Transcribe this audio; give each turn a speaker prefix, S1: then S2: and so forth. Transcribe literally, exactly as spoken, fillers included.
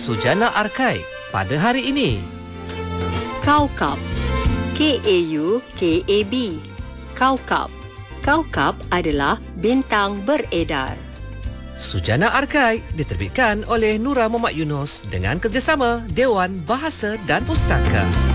S1: Sujana Arkai pada hari ini.
S2: Kaukab, K A U K A B. Kaukab. Kaukab adalah bintang beredar.
S1: Sujana Arkai diterbitkan oleh Nura Muhammad Yunus dengan kerjasama Dewan Bahasa dan Pustaka.